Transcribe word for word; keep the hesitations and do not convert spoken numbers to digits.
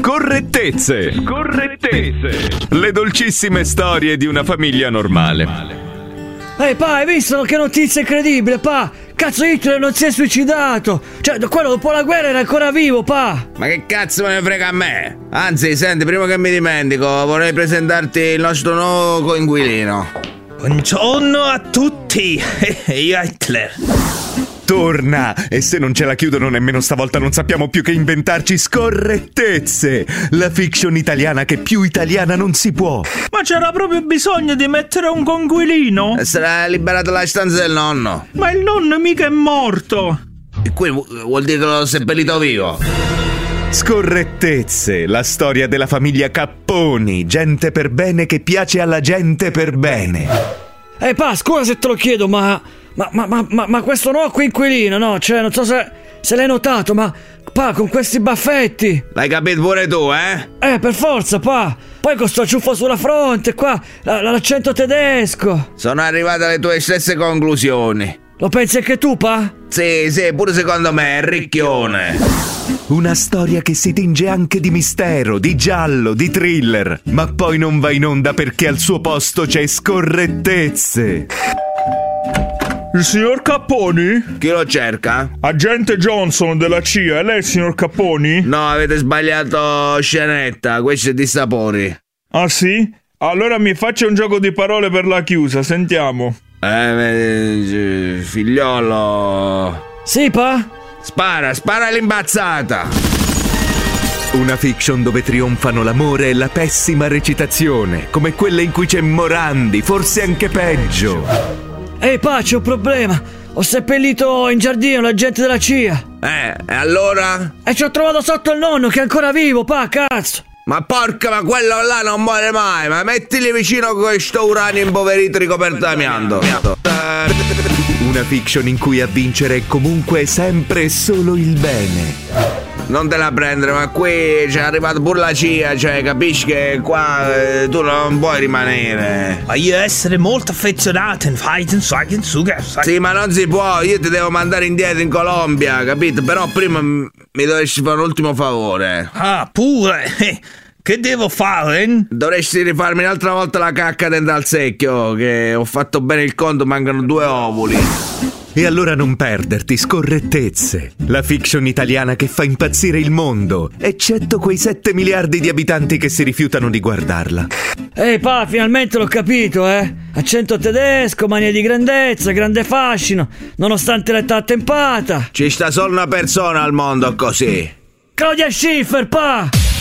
Scorrettezze. Scorrettezze. Le dolcissime storie di una famiglia normale. Ehi, pa, hai visto che notizia incredibile, pa? Cazzo, Hitler non si è suicidato! Cioè, quello dopo la guerra era ancora vivo, pa! Ma che cazzo me ne frega a me? Anzi, senti, prima che mi dimentico, vorrei presentarti il nostro nuovo coinquilino. Buongiorno a tutti, io Hitler. Torna! E se non ce la chiudono nemmeno stavolta non sappiamo più che inventarci Scorrettezze, la fiction italiana che più italiana non si può. Ma c'era proprio bisogno di mettere un conquilino? Sarà liberata la stanza del nonno. Ma il nonno mica è morto. E quindi vuol dire che l'ho seppellito vivo. Scorrettezze, la storia della famiglia Capponi, gente per bene che piace alla gente per bene. Ehi, pa, scusa se te lo chiedo, ma... Ma, ma, ma, ma, ma questo nuovo coinquilino, no? Cioè, non so se, se l'hai notato, ma... Pa, con questi baffetti... L'hai capito pure tu, eh? Eh, per forza, pa! Poi con sto ciuffo sulla fronte, qua, la, l'accento tedesco... Sono arrivato alle tue stesse conclusioni. Lo pensi anche tu, pa? Sì, sì, pure secondo me è ricchione. Una storia che si tinge anche di mistero, di giallo, di thriller, ma poi non va in onda perché al suo posto c'è Scorrettezze. Il signor Capponi? Chi lo cerca? Agente Johnson della C I A, è lei il signor Capponi? No, avete sbagliato scenetta, questo è di sapori. Ah sì? Allora mi faccia un gioco di parole per la chiusa, sentiamo. Eh, figliolo. Sì, pa? Spara, spara l'imbazzata. Una fiction dove trionfano l'amore e la pessima recitazione, come quelle in cui c'è Morandi, forse anche peggio. Ehi, pa, c'è un problema. Ho seppellito in giardino l'agente della C I A. Eh, e allora? E ci ho trovato sotto il nonno che è ancora vivo, pa, cazzo. Ma porca, ma quello là non muore mai. Ma mettili vicino questo uranio impoverito ricoperto d'amianto. Una fiction in cui a vincere è comunque sempre e solo il bene. Non te la prendere, ma qui c'è arrivato pure la C I A, cioè capisci che qua eh, tu non puoi rimanere. Ma io essere molto affezionato in fighting, fighting, sugar. Sì, ma non si può, io ti devo mandare indietro in Colombia, capito? Però prima m- mi dovresti fare un ultimo favore. Ah, pure? Che devo fare? Dovresti rifarmi un'altra volta la cacca dentro al secchio, che ho fatto bene il conto, mancano due ovuli. E allora non perderti Scorrettezze, la fiction italiana che fa impazzire il mondo, eccetto quei sette miliardi di abitanti che si rifiutano di guardarla. Ehi, pa, finalmente l'ho capito, eh. Accento tedesco, mania di grandezza, grande fascino, nonostante l'età attempata. Ci sta solo una persona al mondo così. Claudia Schiffer, pa!